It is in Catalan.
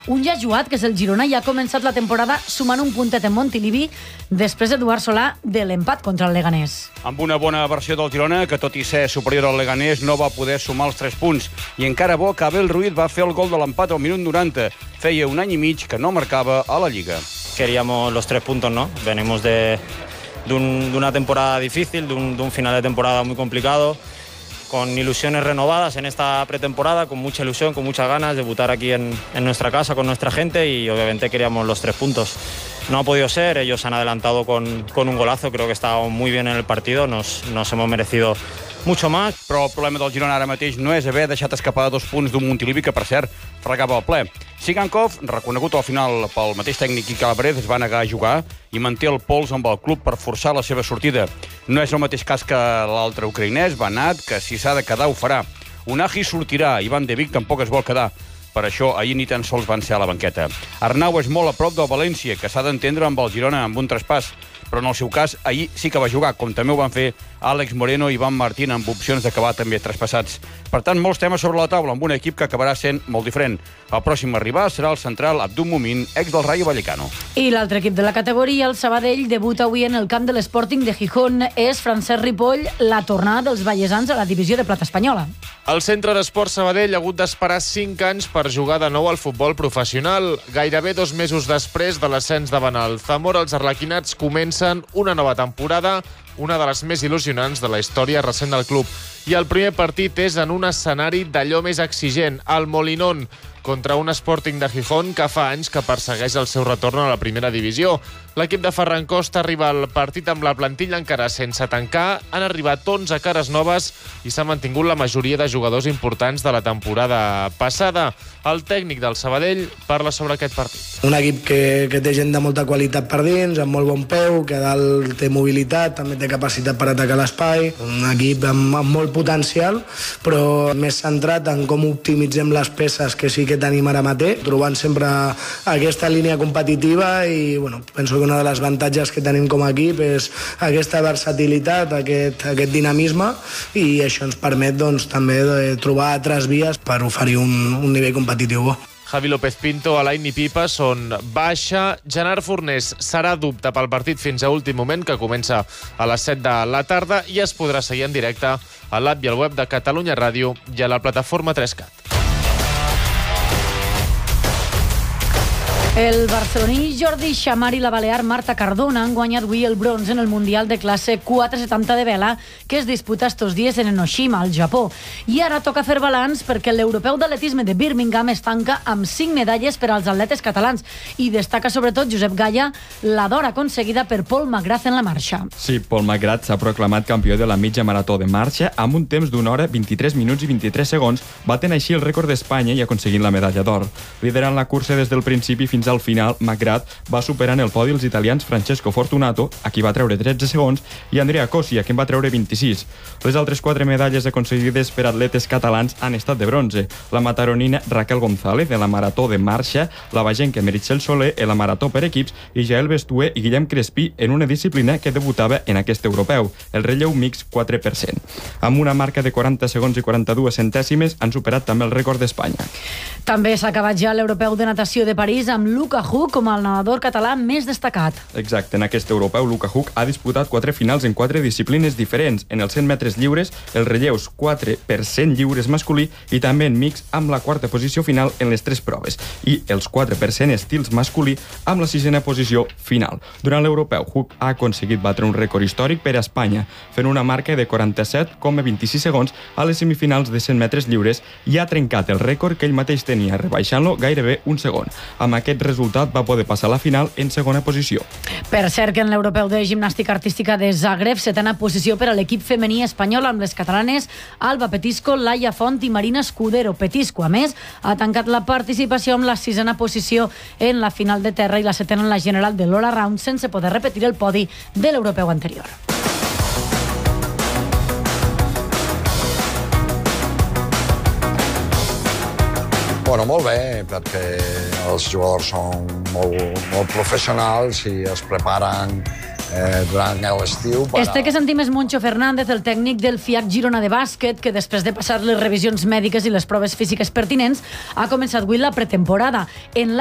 Un ja jugat, que és el Girona, i ha començat la temporada sumant un puntet en Montilivi després d'Eduard Solà de l'empat contra el Leganés. Amb una bona versió del Girona, que tot i ser superior al Leganés no va poder sumar els 3 punts. I encara bo que Abel Ruiz va fer el gol de l'empat al minut 90. Feia un any i mig que no marcava a la Lliga. Queríamos los 3 puntos, ¿no? Venimos de una temporada difícil, de un final de temporada muy complicado, con ilusiones renovadas en esta pretemporada, con mucha ilusión, con muchas ganas de debutar aquí en nuestra casa, con nuestra gente, y obviamente queríamos los 3 puntos. No ha podido ser, ellos han adelantado con un golazo, creo que estábamos muy bien en el partido, nos hemos merecido mucho más. Però el problema del Girona ara mateix no és haver deixat escapar 2 punts d'un Montilivi que, per cert, fregava el ple. Sigankov, reconegut al final pel mateix tècnic Quique Álvarez, es va negar a jugar i manté el pols amb el club per forçar la seva sortida. No és el mateix cas que l'altre ucraïnès, Banat, que si s'ha de quedar ho farà. Unai sortirà, Ivan de Vic tampoc es vol quedar. Per això ahir ni tan sols van ser a la banqueta. Arnau és molt a prop del València, que s'ha d'entendre amb el Girona amb un traspàs, però en el seu cas ahir sí que va jugar, com també ho van fer Àlex Moreno i Ivan Martín, amb opcions d'acabar també traspassats. Per tant, molts temes sobre la taula, amb un equip que acabarà sent molt diferent. El pròxim a arribar serà el central Abdul Mumin, ex del Rayo Vallecano. I l'altre equip de la categoria, el Sabadell, debuta avui en el camp de l'Sporting de Gijón. És Francesc Ripoll la tornada dels vallesans a la divisió de plata espanyola. El Centre d'Esport Sabadell ha hagut d'esperar 5 anys per jugar de nou al futbol professional. Gairebé 2 mesos després de l'ascens davant el Zamora, els arlequinats comencen una nova temporada, una de les més il·lusionants de la història recent del club. I el primer partit és en un escenari d'allò més exigent, el Molinón, contra un Sporting de Gijón que fa anys que persegueix el seu retorn a la primera divisió. L'equip de Ferran Costa arriba al partit amb la plantilla encara sense tancar. Han arribat 11 cares noves i s'ha mantingut la majoria de jugadors importants de la temporada passada. El tècnic del Sabadell parla sobre aquest partit. Un equip que té gent de molta qualitat per dins, amb molt bon peu, que dalt té mobilitat, també té capacitat per atacar l'espai. Un equip amb molt potencial, però més centrat en com optimitzem les peces que sí que tenim ara mateix, trobant sempre aquesta línia competitiva i penso que una de les avantatges que tenim com a equip és aquesta versatilitat, aquest dinamisme, i això ens permet també trobar altres vies per oferir un nivell competitiu bo. Javi López Pinto, Alain i Pipa són baixa. Gerard Fornés serà dubte pel partit fins a últim moment, que comença a les 7 de la tarda i es podrà seguir en directe a l'app i al web de Catalunya Ràdio i a la plataforma 3CAT. El barceloní Jordi Xamar i la balear Marta Cardona han guanyat avui el bronze en el Mundial de classe 470 de vela que es disputa estos dies en Enoshima, al Japó. I ara toca fer balanç perquè l'europeu d'atletisme de Birmingham es tanca amb 5 medalles per als atletes catalans i destaca sobretot Josep Gaya la d'or aconseguida per Paul McGrath en la marxa. Sí, Paul McGrath s'ha proclamat campió de la mitja marató de marxa amb un temps d'1 hora, 23 minuts i 23 segons, batent així el rècord d'Espanya i aconseguint la medalla d'or. Liderant la cursa des del principi fins al final, McGrath va superar en el podi els italians Francesco Fortunato, a qui va treure 13 segons, i Andrea Cosi, a qui en va treure 26. Les altres 4 medalles aconseguides per atletes catalans han estat de bronze. La mataronina Raquel González, en la marató de marxa, la bagenca Meritxell Soler, en la marató per equips, i Jael Bestué i Guillem Crespí en una disciplina que debutava en aquest europeu, el relleu mix 4%. Amb una marca de 40 segons i 42 centèsimes han superat també el rècord d'Espanya. També s'ha acabat ja l'europeu de natació de París amb Luka Hug com el nedador català més destacat. Exacte, en aquest europeu Luka Hug ha disputat 4 finals en 4 disciplines diferents. En els 100 metres lliures, els relleus 4% lliures masculí i també en mix amb la 4a posició final en les 3 proves i els 4% estils masculí amb la 6a posició final. Durant l'europeu, Hug ha aconseguit batre un rècord històric per a Espanya, fent una marca de 47,26 segons a les semifinals de 100 metres lliures i ha trencat el rècord que ell mateix tenia, rebaixant-lo gairebé un segon. Amb aquest resultat va poder passar a la final en segona posició. Per cert, que en l'europeu de gimnàstica artística de Zagreb, 7a posició per a l'equip femení espanyol amb les catalanes Alba Petisco, Laia Font i Marina Escudero. Petisco, a més, ha tancat la participació amb la 6a posició en la final de terra i la 7a en la general de l'All Around, sense poder repetir el podi de l'europeu anterior. Bueno, molt bé, perquè els jugadors són molt professionals i es preparen durant l'estiu. Este que sentim és Moncho Fernández, el tècnic del FIAC Girona de bàsquet, que després de passar les revisions mèdiques i les proves físiques pertinents ha començat avui la pretemporada. En